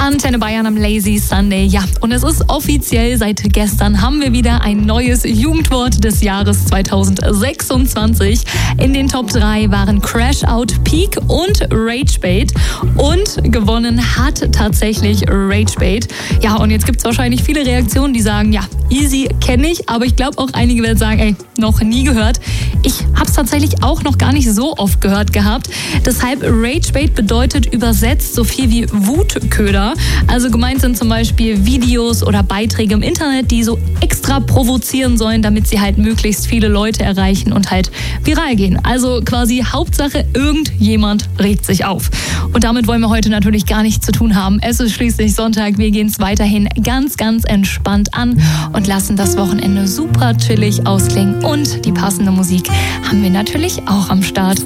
Antenne Bayern am Lazy Sunday. Ja, und es ist offiziell, seit gestern haben wir wieder ein neues Jugendwort des Jahres 2026. In den Top 3 waren Crash Out, Peak und Ragebait. Und gewonnen hat tatsächlich Ragebait. Ja, und jetzt gibt es wahrscheinlich viele Reaktionen, die sagen, ja, easy kenne ich, aber ich glaube auch einige werden sagen, ey, noch nie gehört. Ich habe es tatsächlich auch noch gar nicht so oft gehört gehabt. Deshalb Ragebait bedeutet übersetzt so viel wie Wutköder. Also gemeint sind zum Beispiel Videos oder Beiträge im Internet, die so extra provozieren sollen, damit sie halt möglichst viele Leute erreichen und halt viral gehen. Also quasi Hauptsache, irgendjemand regt sich auf. Und damit wollen wir heute natürlich gar nichts zu tun haben. Es ist schließlich Sonntag, wir gehen es weiterhin ganz, ganz entspannt an und lassen das Wochenende super chillig ausklingen. Und die passende Musik haben wir natürlich auch am Start.